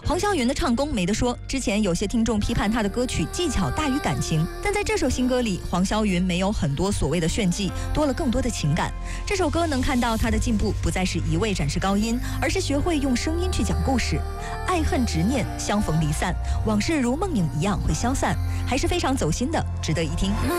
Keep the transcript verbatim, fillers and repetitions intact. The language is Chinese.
黄霄云的唱功没得说，之前有些听众批判他的歌曲技巧大于感情，但在这首新歌里，黄霄云没有很多所谓的炫技，多了更多的情感。这首歌能看到他的进步，不再是一味展示高音，而是学会用声音去讲故事。爱恨执念，相逢离散，往事如梦影一样会消散，还是非常走心的，值得一听。